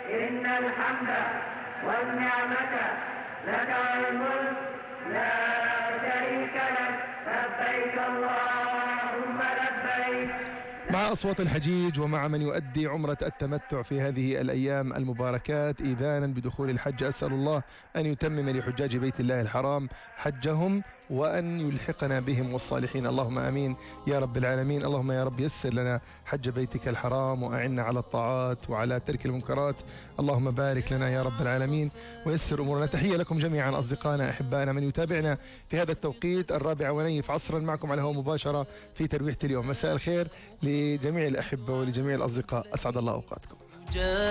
إن الحمد والنعمة لك والملك لا شريك لك لبيك اللهم لبيك. مع أصوات الحجيج ومع من يؤدي عمرة التمتع في هذه الأيام المباركات إذانا بدخول الحج، أسأل الله أن يتمم لحجاج بيت الله الحرام حجهم وأن يلحقنا بهم والصالحين، اللهم آمين يا رب العالمين. اللهم يا رب يسر لنا حج بيتك الحرام وأعنا على الطاعات وعلى ترك المنكرات، اللهم بارك لنا يا رب العالمين ويسر أمورنا. تحية لكم جميعا أصدقائنا أحبائنا من يتابعنا في هذا التوقيت 4:09 عصرا، معكم على هو مباشرة في ترويحة اليوم. مساء الخير لجميع الأحبة ولجميع الأصدقاء، أسعد الله أوقاتكم.